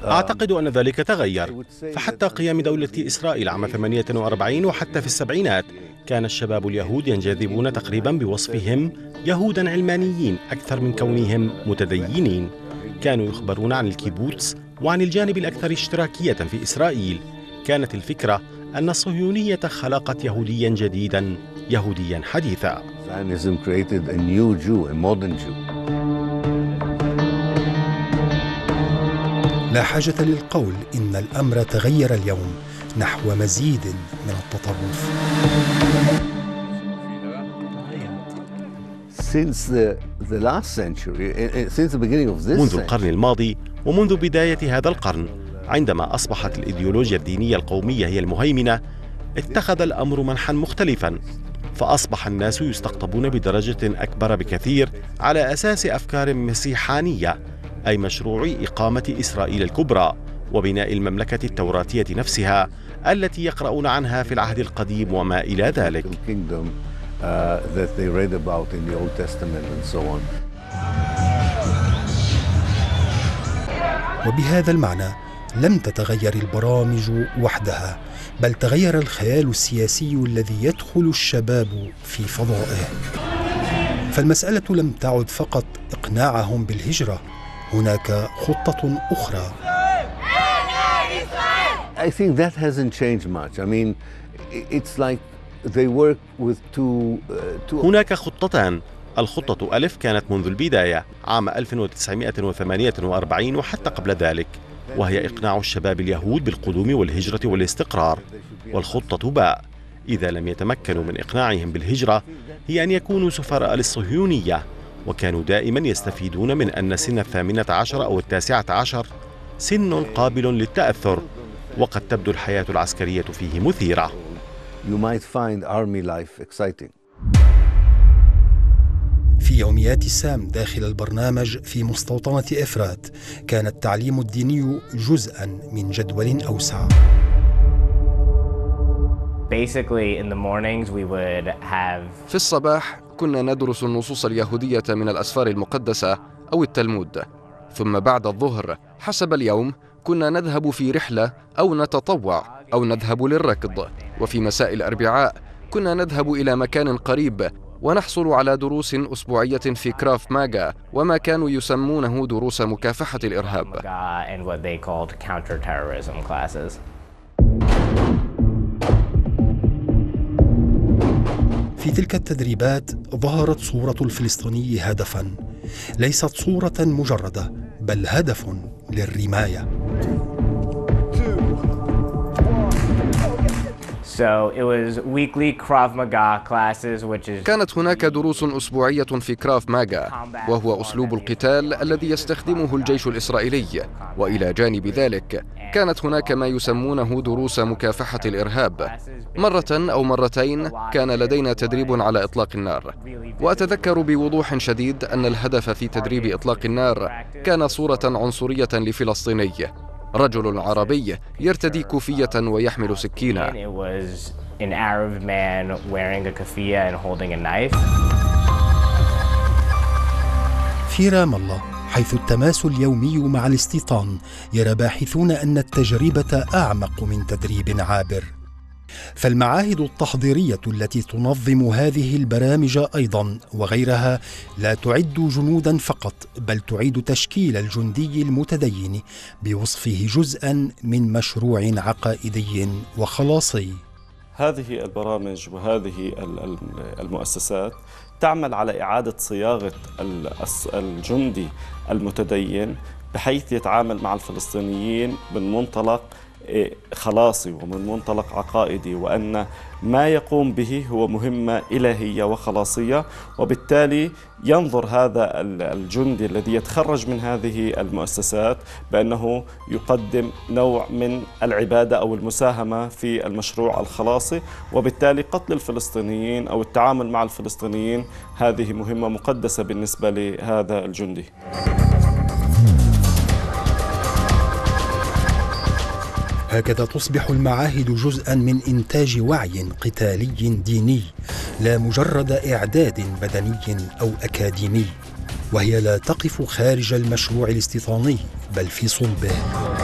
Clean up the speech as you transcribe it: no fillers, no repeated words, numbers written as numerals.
أعتقد أن ذلك تغير، فحتى قيام دولة إسرائيل عام 48 وحتى في السبعينات كان الشباب اليهود ينجذبون تقريبا بوصفهم يهودا علمانيين أكثر من كونهم متدينين. كانوا يخبرون عن الكيبوتس وعن الجانب الأكثر اشتراكية في إسرائيل. كانت الفكرة أن الصهيونية خلقت يهوديا جديدا، يهوديا حديثا. لا حاجة للقول إن الأمر تغير اليوم نحو مزيد من التطرف. منذ القرن الماضي ومنذ بداية هذا القرن، عندما أصبحت الإيديولوجيا الدينية القومية هي المهيمنة، اتخذ الأمر منحا مختلفا، فأصبح الناس يستقطبون بدرجة أكبر بكثير على أساس أفكار مسيحانية، أي مشروع إقامة إسرائيل الكبرى وبناء المملكة التوراتية نفسها التي يقرؤون عنها في العهد القديم وما إلى ذلك. وبهذا المعنى لم تتغير البرامج وحدها، بل تغير الخيال السياسي الذي يدخل الشباب في فضائه. فالمسألة لم تعد فقط إقناعهم بالهجرة، هناك خطة أخرى. I think that hasn't changed much. I mean, it's like they work with two. هناك خطتان. الخطة ألف كانت منذ البداية عام 1948 وحتى قبل ذلك، وهي إقناع الشباب اليهود بالقدوم والهجرة والاستقرار. والخطة باء إذا لم يتمكنوا من إقناعهم بالهجرة هي أن يكونوا سفراء للصهيونية، وكانوا دائما يستفيدون من أن سن 18 أو 19 سن قابل للتأثر، وقد تبدو الحياة العسكرية فيه مثيرة. You might find army life exciting. في يوميات سام داخل البرنامج في مستوطنة إفرات كان التعليم الديني جزءا من جدول أوسع. في الصباح كنا ندرس النصوص اليهودية من الأسفار المقدسة أو التلمود، ثم بعد الظهر حسب اليوم كنا نذهب في رحلة أو نتطوع أو نذهب للركض، وفي مساء الأربعاء كنا نذهب إلى مكان قريب ونحصل على دروس أسبوعية في كراف ماغا وما كانوا يسمونه دروس مكافحة الإرهاب. في تلك التدريبات ظهرت صورة الفلسطيني هدفاً، ليست صورة مجردة بل هدف للرماية. كانت هناك دروس أسبوعية في كراف ماغا، وهو أسلوب القتال الذي يستخدمه الجيش الإسرائيلي، وإلى جانب ذلك كانت هناك ما يسمونه دروس مكافحة الإرهاب. مرة أو مرتين كان لدينا تدريب على إطلاق النار، وأتذكر بوضوح شديد أن الهدف في تدريب إطلاق النار كان صورة عنصرية لفلسطيني، رجل عربي يرتدي كوفية ويحمل سكينا. في رام الله حيث التماس اليومي مع الاستيطان يرى باحثون أن التجربة أعمق من تدريب عابر، فالمعاهد التحضيرية التي تنظم هذه البرامج أيضا وغيرها لا تعد جنودا فقط، بل تعيد تشكيل الجندي المتدين بوصفه جزءا من مشروع عقائدي وخلاصي. هذه البرامج وهذه المؤسسات تعمل على إعادة صياغة الجندي المتدين بحيث يتعامل مع الفلسطينيين من منطلق خلاصي ومن منطلق عقائدي، وأن ما يقوم به هو مهمة إلهية وخلاصية، وبالتالي ينظر هذا الجندي الذي يتخرج من هذه المؤسسات بأنه يقدم نوع من العبادة أو المساهمة في المشروع الخلاصي، وبالتالي قتل الفلسطينيين أو التعامل مع الفلسطينيين هذه مهمة مقدسة بالنسبة لهذا الجندي. هكذا تصبح المعاهد جزءا من إنتاج وعي قتالي ديني، لا مجرد إعداد بدني أو أكاديمي، وهي لا تقف خارج المشروع الاستيطاني بل في صلبه.